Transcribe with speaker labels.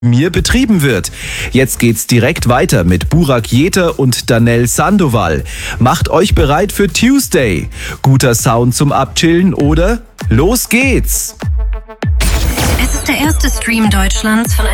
Speaker 1: mir betrieben wird. Jetzt geht's direkt weiter mit Burak Jeter und Danell Sandoval. Macht euch bereit für Tuesday. Guter Sound zum Abchillen oder los geht's!
Speaker 2: Es ist der erste Stream Deutschlands von